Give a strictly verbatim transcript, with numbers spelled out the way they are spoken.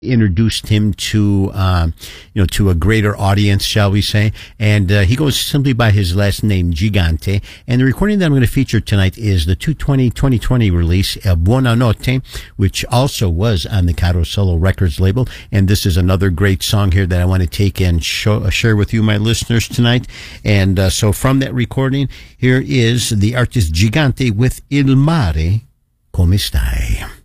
introduced him to, um, you know, to a greater audience, shall we say. And uh, he goes simply by his last name, Gigante. And the recording that I'm going to feature tonight is the two twenty twenty twenty release, uh, Buonanotte, which also was on the Carosello Records label. And this is another great song here that I want to take and show, uh, share with you, my listeners, tonight. And uh, so from that recording, here is the artist Gigante with Il Mare Come Stai.